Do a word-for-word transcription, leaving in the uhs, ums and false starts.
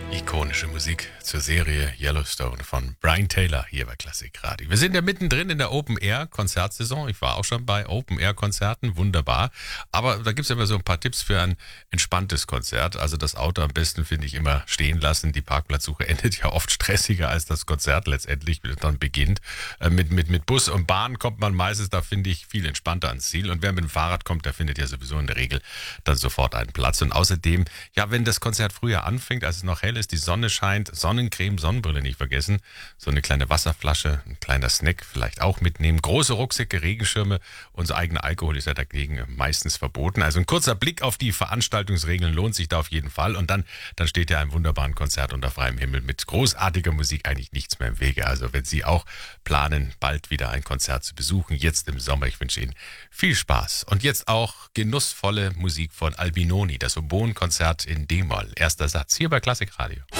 Ikonische Musik zur Serie Yellowstone von Brian Taylor hier bei Klassik Radio. Wir sind ja mittendrin in der Open-Air-Konzertsaison. Ich war auch schon bei Open-Air-Konzerten, wunderbar. Aber da gibt es immer so ein paar Tipps für ein entspanntes Konzert. Also das Auto am besten, finde ich, immer stehen lassen. Die Parkplatzsuche endet ja oft stressiger, als das Konzert letztendlich dann beginnt. Äh, mit, mit, mit Bus und Bahn kommt man meistens, da finde ich, viel entspannter ans Ziel. Und wer mit dem Fahrrad kommt, der findet ja sowieso in der Regel dann sofort einen Platz. Und außerdem, ja, wenn das Konzert früher anfängt, als es noch hell ist, die Sonne scheint, Sonnencreme, Sonnenbrille nicht vergessen, so eine kleine Wasserflasche, ein kleiner Snack vielleicht auch mitnehmen, große Rucksäcke, Regenschirme, unser eigener Alkohol ist ja dagegen meistens verboten. Also ein kurzer Blick auf die Veranstaltungsregeln lohnt sich da auf jeden Fall und dann, dann steht ja einem wunderbaren Konzert unter freiem Himmel mit großartiger Musik eigentlich nichts mehr im Wege. Also wenn Sie auch planen, bald wieder ein Konzert zu besuchen, jetzt im Sommer, ich wünsche Ihnen viel Spaß. Und jetzt auch genussvolle Musik von Albinoni, das Oboenkonzert in D-Moll. Erster Satz hier bei Klassik Radio.